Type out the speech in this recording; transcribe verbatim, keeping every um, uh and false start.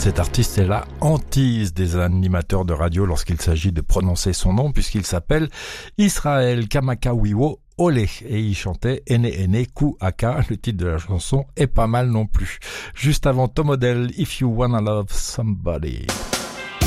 Cet artiste est la hantise des animateurs de radio lorsqu'il s'agit de prononcer son nom, puisqu'il s'appelle Israël Kamakawiwo Olé, et il chantait Ene Ene Ku Aka. Le titre de la chanson est pas mal non plus. Juste avant Tom Odell, If You Wanna Love Somebody.